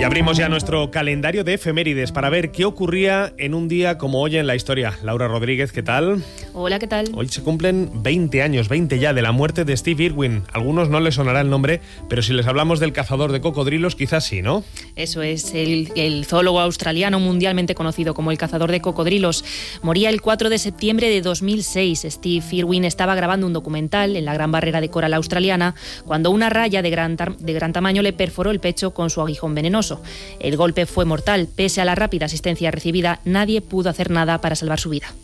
Y abrimos ya nuestro calendario de efemérides para ver qué ocurría en un día como hoy en la historia. Laura Rodríguez, ¿qué tal? Hola, ¿qué tal? Hoy se cumplen 20 años, 20 ya, de la muerte de Steve Irwin. A algunos no les sonará el nombre, pero si les hablamos del cazador de cocodrilos, quizás sí, ¿no? Eso es, el zoólogo australiano mundialmente conocido como el cazador de cocodrilos. Moría el 4 de septiembre de 2006. Steve Irwin estaba grabando un documental en la Gran Barrera de Coral australiana cuando una raya de gran tamaño le perforó el pecho con su aguijón venenoso. El golpe fue mortal. Pese a la rápida asistencia recibida, nadie pudo hacer nada para salvar su vida.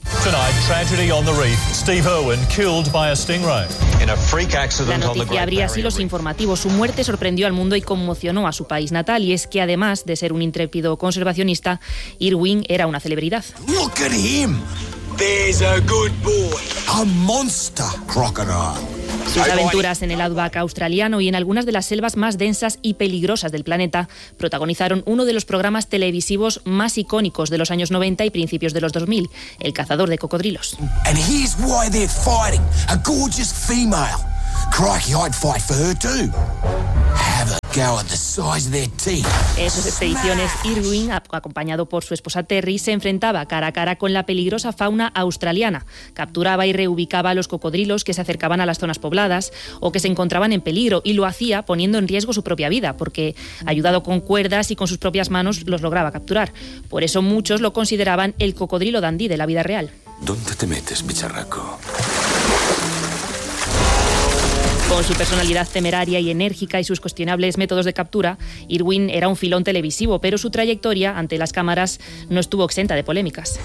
La noticia abría así los informativos. Su muerte sorprendió al mundo y conmocionó a su país natal. Y es que además de ser un intrépido conservacionista, Irwin era una celebridad. Look at him. There's a good boy. A monster crocodile. Sus aventuras en el outback australiano y en algunas de las selvas más densas y peligrosas del planeta protagonizaron uno de los programas televisivos más icónicos de los años 90 y principios de los 2000, El cazador de cocodrilos. And here's why they're fighting. A gorgeous female. Crikey, I'd fight for her too. Have a go at the size of their teeth. En sus expediciones, Irwin, acompañado por su esposa Terry, se enfrentaba cara a cara con la peligrosa fauna australiana. Capturaba y reubicaba a los cocodrilos que se acercaban a las zonas pobladas o que se encontraban en peligro, y lo hacía poniendo en riesgo su propia vida, porque, ayudado con cuerdas y con sus propias manos, los lograba capturar. Por eso muchos lo consideraban el cocodrilo Dundee de la vida real. ¿Dónde te metes, bicharraco? Con su personalidad temeraria y enérgica y sus cuestionables métodos de captura, Irwin era un filón televisivo, pero su trayectoria ante las cámaras no estuvo exenta de polémicas.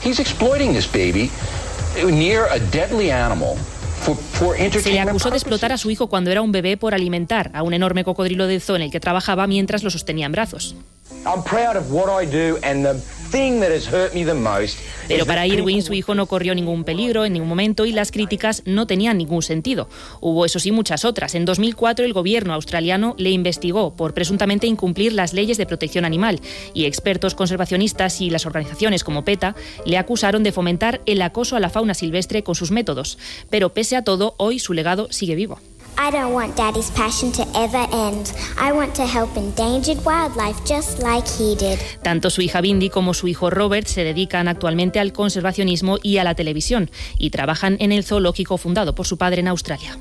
Se le acusó de explotar a su hijo cuando era un bebé por alimentar a un enorme cocodrilo de zoo en el que trabajaba mientras lo sostenía en brazos. Pero para Irwin, su hijo no corrió ningún peligro en ningún momento y las críticas no tenían ningún sentido. Hubo, eso sí, muchas otras. En 2004, el gobierno australiano le investigó por presuntamente incumplir las leyes de protección animal, y expertos conservacionistas y las organizaciones como PETA le acusaron de fomentar el acoso a la fauna silvestre con sus métodos. Pero pese a todo, hoy su legado sigue vivo. I don't want Daddy's passion to ever end. I want to help endangered wildlife just like he did. Tanto su hija Bindi como su hijo Robert se dedican actualmente al conservacionismo y a la televisión, y trabajan en el zoológico fundado por su padre en Australia.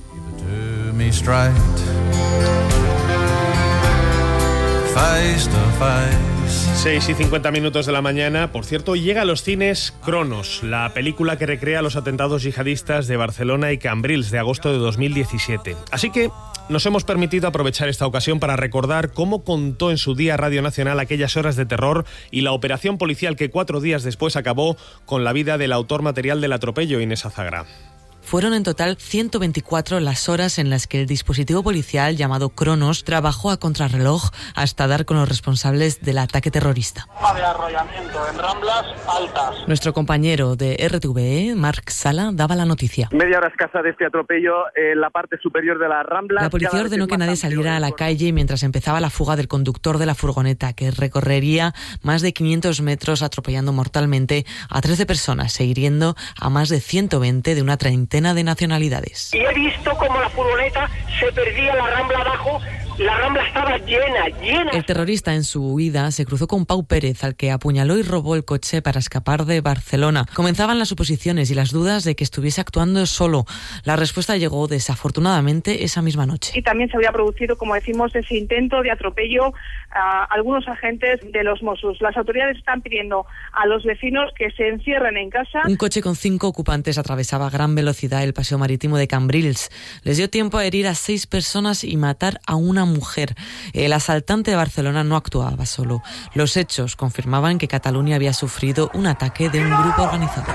6:50 de la mañana. Por cierto, llega a los cines Cronos, la película que recrea los atentados yihadistas de Barcelona y Cambrils de agosto de 2017. Así que nos hemos permitido aprovechar esta ocasión para recordar cómo contó en su día Radio Nacional aquellas horas de terror y la operación policial que 4 días después acabó con la vida del autor material del atropello, Inés Azagra. Fueron en total 124 las horas en las que el dispositivo policial llamado Cronos trabajó a contrarreloj hasta dar con los responsables del ataque terrorista. De arrollamiento en Ramblas Altas. Nuestro compañero de RTVE, Marc Sala, daba la noticia. Media hora escasa de este atropello en la parte superior de la Rambla. La policía ordenó que nadie saliera a la calle mientras empezaba la fuga del conductor de la furgoneta, que recorrería más de 500 metros atropellando mortalmente a 13 personas e hiriendo a más de 120 de una treintena de nacionalidades. Y he visto cómo la furgoneta se perdía la Rambla abajo. La Rambla estaba llena. El terrorista en su huida se cruzó con Pau Pérez, al que apuñaló y robó el coche para escapar de Barcelona. Comenzaban las suposiciones y las dudas de que estuviese actuando solo. La respuesta llegó desafortunadamente esa misma noche. Y también se había producido, como decimos, ese intento de atropello a algunos agentes de los Mossos. Las autoridades están pidiendo a los vecinos que se encierren en casa. Un coche con 5 ocupantes atravesaba a gran velocidad el paseo marítimo de Cambrils. Les dio tiempo a herir a 6 personas y matar a una mujer. El asaltante de Barcelona no actuaba solo. Los hechos confirmaban que Cataluña había sufrido un ataque de un grupo organizado.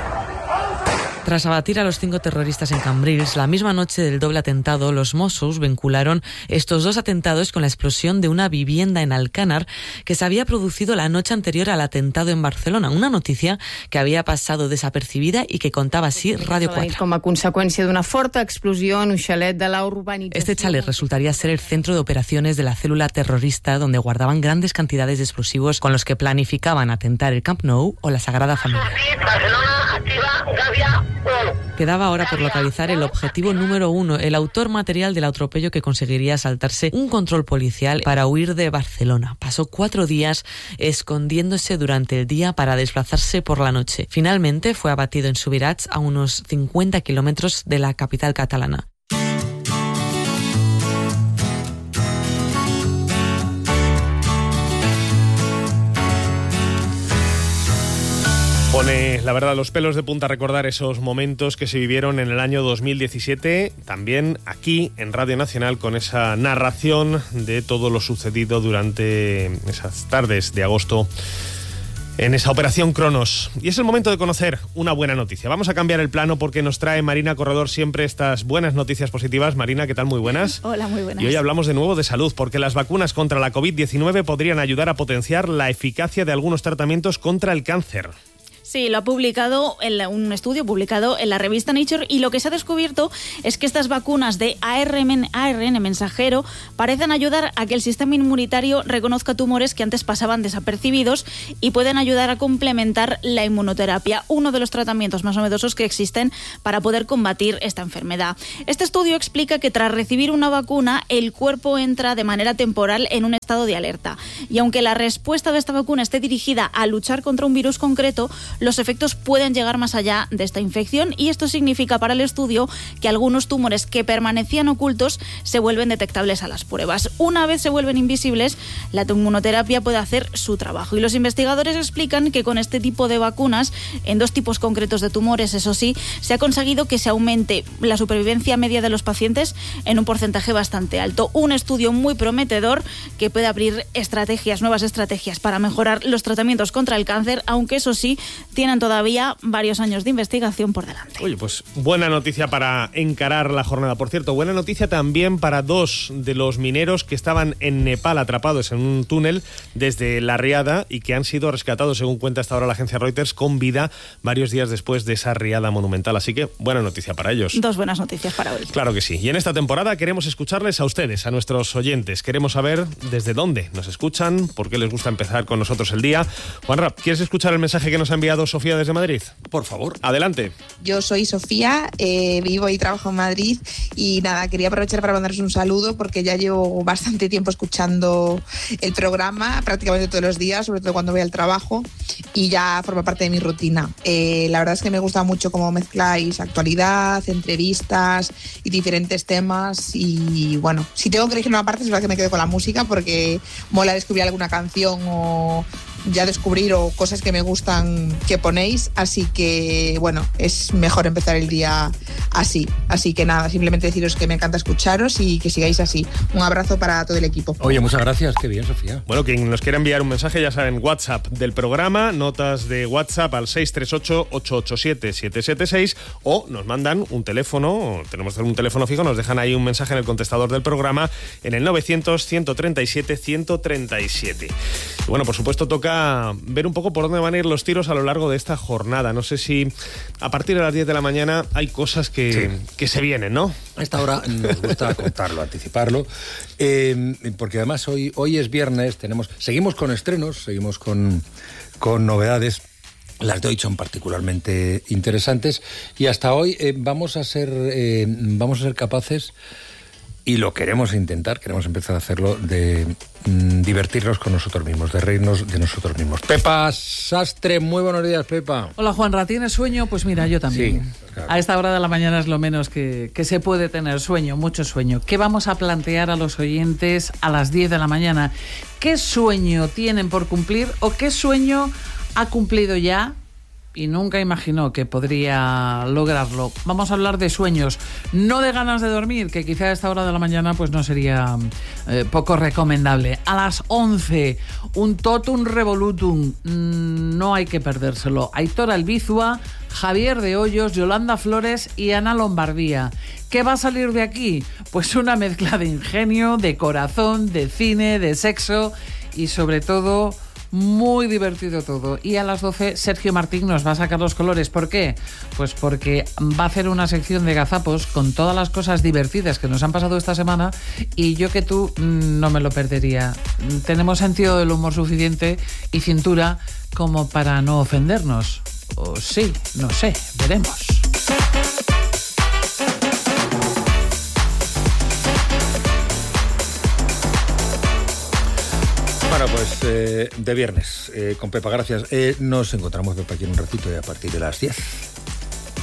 Tras abatir a los 5 terroristas en Cambrils, la misma noche del doble atentado, los Mossos vincularon estos 2 atentados con la explosión de una vivienda en Alcanar que se había producido la noche anterior al atentado en Barcelona. Una noticia que había pasado desapercibida y que contaba así Radio 4. Com a conseqüència d'una forta explosió en un xalet de la urbanització. Este chalet resultaría ser el centro de operaciones de la célula terrorista, donde guardaban grandes cantidades de explosivos con los que planificaban atentar el Camp Nou o la Sagrada Familia. Quedaba ahora por localizar el objetivo número 1, el autor material del atropello que conseguiría saltarse un control policial para huir de Barcelona. Pasó 4 días escondiéndose durante el día para desplazarse por la noche. Finalmente fue abatido en Subirats, a unos 50 kilómetros de la capital catalana. Pone, la verdad, los pelos de punta a recordar esos momentos que se vivieron en el año 2017, también aquí en Radio Nacional, con esa narración de todo lo sucedido durante esas tardes de agosto en esa operación Cronos. Y es el momento de conocer una buena noticia. Vamos a cambiar el plano porque nos trae Marina Corredor siempre estas buenas noticias positivas. Marina, ¿qué tal? Muy buenas. Hola, muy buenas. Y hoy hablamos de nuevo de salud, porque las vacunas contra la COVID-19 podrían ayudar a potenciar la eficacia de algunos tratamientos contra el cáncer. Sí, lo ha publicado un estudio publicado en la revista Nature, y lo que se ha descubierto es que estas vacunas de ARN mensajero parecen ayudar a que el sistema inmunitario reconozca tumores que antes pasaban desapercibidos y pueden ayudar a complementar la inmunoterapia, uno de los tratamientos más novedosos que existen para poder combatir esta enfermedad. Este estudio explica que tras recibir una vacuna, el cuerpo entra de manera temporal en un estado de alerta. Y aunque la respuesta de esta vacuna esté dirigida a luchar contra un virus concreto, los efectos pueden llegar más allá de esta infección, y esto significa para el estudio que algunos tumores que permanecían ocultos se vuelven detectables a las pruebas. Una vez se vuelven invisibles, la inmunoterapia puede hacer su trabajo, y los investigadores explican que con este tipo de vacunas, en 2 tipos concretos de tumores, eso sí, se ha conseguido que se aumente la supervivencia media de los pacientes en un porcentaje bastante alto. Un estudio muy prometedor que puede abrir nuevas estrategias para mejorar los tratamientos contra el cáncer, aunque eso sí, tienen todavía varios años de investigación por delante. Oye, pues buena noticia para encarar la jornada. Por cierto, buena noticia también para 2 de los mineros que estaban en Nepal atrapados en un túnel desde La Riada y que han sido rescatados, según cuenta hasta ahora la agencia Reuters, con vida varios días después de esa riada monumental. Así que buena noticia para ellos. 2 buenas noticias para hoy. Claro que sí. Y en esta temporada queremos escucharles a ustedes, a nuestros oyentes. Queremos saber desde dónde nos escuchan, por qué les gusta empezar con nosotros el día. Juanra, ¿quieres escuchar el mensaje que nos ha enviado Sofía desde Madrid? Por favor. Adelante. Yo soy Sofía, vivo y trabajo en Madrid, y nada, quería aprovechar para mandaros un saludo porque ya llevo bastante tiempo escuchando el programa, prácticamente todos los días, sobre todo cuando voy al trabajo, y ya forma parte de mi rutina. La verdad es que me gusta mucho cómo mezcláis actualidad, entrevistas y diferentes temas, y bueno, si tengo que elegir una parte es verdad que me quedo con la música porque mola descubrir alguna canción o ya descubrir o cosas que me gustan que ponéis, así que bueno, es mejor empezar el día así que nada, simplemente deciros que me encanta escucharos y que sigáis así. Un abrazo para todo el equipo. Oye, muchas gracias, qué bien, Sofía. Bueno, quien nos quiera enviar un mensaje, ya saben, WhatsApp del programa, notas de WhatsApp al 638-887-776, o nos mandan un teléfono, tenemos un teléfono fijo, nos dejan ahí un mensaje en el contestador del programa en el 900-137-137. Y bueno, por supuesto toca ver un poco por dónde van a ir los tiros a lo largo de esta jornada. No sé si a partir de las 10 de la mañana hay cosas que se vienen, ¿no? A esta hora nos gusta contarlo, anticiparlo, porque además hoy es viernes, seguimos con estrenos, seguimos con novedades. Las de hoy son particularmente interesantes y hasta hoy vamos a ser capaces, y lo queremos empezar a hacerlo, de divertirnos con nosotros mismos, de reírnos de nosotros mismos. Pepa Sastre, muy buenos días, Pepa. Hola, Juanra, ¿tienes sueño? Pues mira, yo también. Sí, claro. A esta hora de la mañana es lo menos que se puede tener sueño, mucho sueño. ¿Qué vamos a plantear a los oyentes a las 10 de la mañana? ¿Qué sueño tienen por cumplir o qué sueño ha cumplido ya y nunca imaginó que podría lograrlo? Vamos a hablar de sueños, no de ganas de dormir, que quizá a esta hora de la mañana pues no sería poco recomendable. A las 11, un totum revolutum, no hay que perdérselo. Aitor Albizua, Javier de Hoyos, Yolanda Flores y Ana Lombardía. ¿Qué va a salir de aquí? Pues una mezcla de ingenio, de corazón, de cine, de sexo y sobre todo muy divertido todo. Y a las 12 Sergio Martín nos va a sacar los colores. ¿Por qué? Pues porque va a hacer una sección de gazapos con todas las cosas divertidas que nos han pasado esta semana, y yo que tú no me lo perdería. Tenemos sentido del humor suficiente y cintura como para no ofendernos. O sí, no sé, veremos. Bueno, pues de viernes con Pepa, gracias. Nos encontramos, Pepa, aquí en un ratito y a partir de las 10.